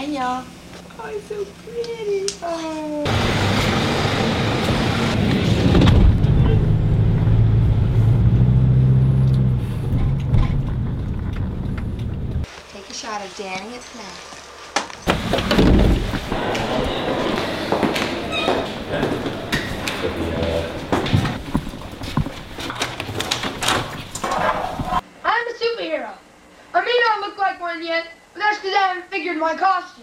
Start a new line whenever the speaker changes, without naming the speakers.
y'all. Oh, it's so pretty. Oh. Take a shot of Danny. It's next.
I'm a superhero. I may not look like one yet, but that's because I haven't figured my costume.